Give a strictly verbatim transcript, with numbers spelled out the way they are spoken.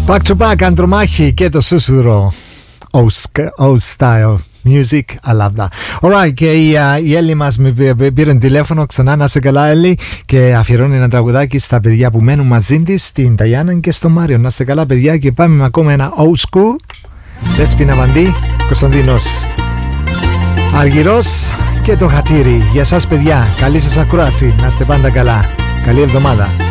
Back to back, Αντρομάχη και το Σούσουδρο. Old style music, I love that. Alright, και η, uh, η Έλλη μας με πήραν τηλέφωνο ξανά, να σε καλά Έλλη, και αφιερώνει ένα τραγουδάκι στα παιδιά που μένουν μαζί της, στην Ταϊάννα και στο Μάριο. Να είστε καλά παιδιά, και πάμε με ακόμα ένα old school. Δέσποινα Βαντή, Κωνσταντίνος Αργυρός και το Χατήρι. Για σας παιδιά, καλή σας ακρόαση, να είστε πάντα καλά. Καλή εβδομάδα.